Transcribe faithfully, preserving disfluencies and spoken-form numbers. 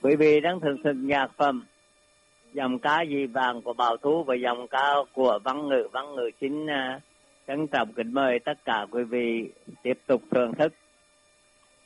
Quý vị đang thưởng thức nhạc phẩm dòng ca Dị Vàng của Bảo Thu và dòng ca của Văn Ngữ. Văn Ngữ xin uh, trân trọng kính mời tất cả quý vị tiếp tục thưởng thức